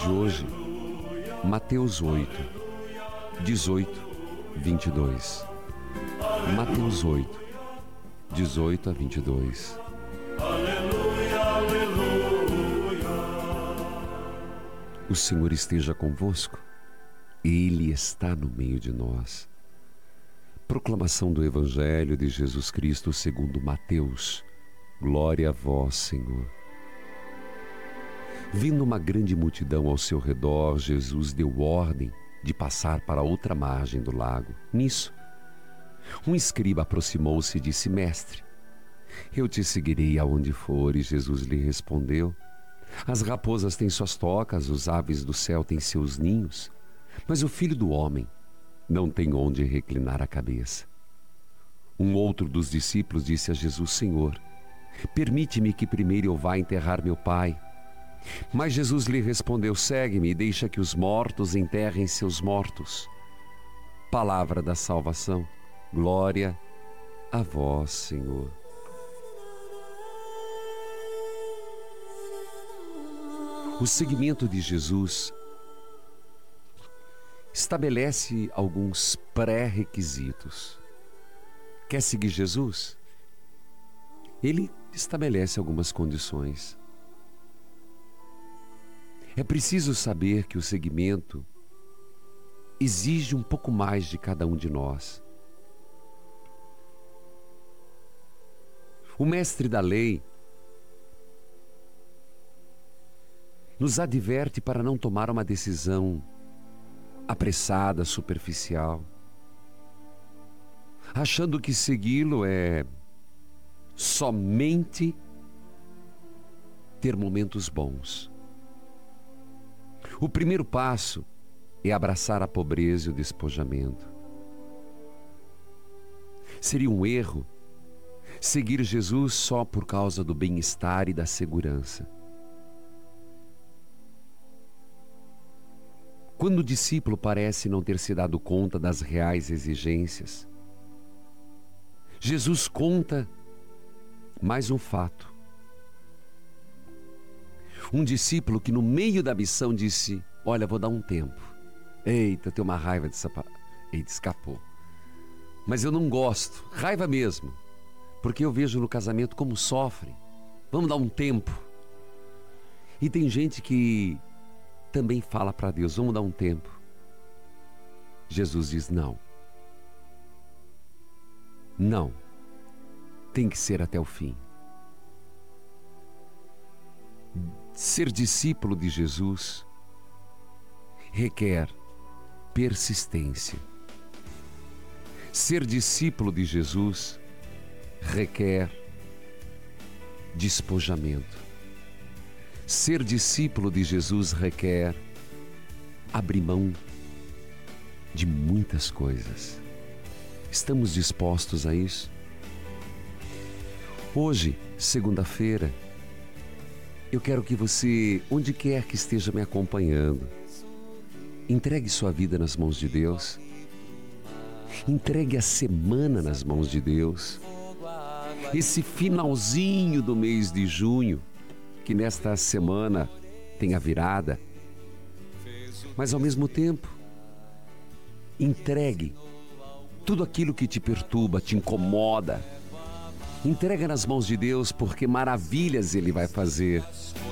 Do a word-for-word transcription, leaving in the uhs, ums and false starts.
de hoje, Mateus oito, dezoito, vinte e dois. Mateus oito, dezoito a vinte e dois. Aleluia, aleluia. O Senhor esteja convosco. Ele está no meio de nós. Proclamação do Evangelho de Jesus Cristo segundo Mateus. Glória a vós, Senhor. Vindo uma grande multidão ao seu redor, Jesus deu ordem de passar para outra margem do lago. Nisso, um escriba aproximou-se e disse: Mestre, eu te seguirei aonde fores. Jesus lhe respondeu: As raposas têm suas tocas, os aves do céu têm seus ninhos, mas o Filho do Homem não tem onde reclinar a cabeça. Um outro dos discípulos disse a Jesus: Senhor, permite-me que primeiro eu vá enterrar meu pai. Mas Jesus lhe respondeu: Segue-me e deixa que os mortos enterrem seus mortos. Palavra da salvação. Glória a vós, Senhor. O seguimento de Jesus estabelece alguns pré-requisitos. Quer seguir Jesus? Ele estabelece algumas condições. É preciso saber que o seguimento exige um pouco mais de cada um de nós. O mestre da lei nos adverte para não tomar uma decisão apressada, superficial, achando que segui-lo é somente ter momentos bons. O primeiro passo é abraçar a pobreza e o despojamento. Seria um erro seguir Jesus só por causa do bem-estar e da segurança. Quando o discípulo parece não ter se dado conta das reais exigências, Jesus conta mais um fato. Um discípulo que no meio da missão disse: olha, vou dar um tempo. Eita, eu tenho uma raiva dessa... Eita, escapou. Mas eu não gosto, raiva mesmo, porque eu vejo no casamento como sofrem. Vamos dar um tempo. E tem gente que também fala para Deus: vamos dar um tempo. Jesus diz: não. Não. Tem que ser até o fim. Ser discípulo de Jesus requer persistência. Ser discípulo de Jesus requer despojamento. Ser discípulo de Jesus requer abrir mão de muitas coisas. Estamos dispostos a isso? Hoje, segunda-feira, eu quero que você, onde quer que esteja me acompanhando, entregue sua vida nas mãos de Deus. Entregue a semana nas mãos de Deus. Esse finalzinho do mês de junho, que nesta semana tem a virada, mas ao mesmo tempo, entregue tudo aquilo que te perturba, te incomoda. Entrega nas mãos de Deus, porque maravilhas Ele vai fazer.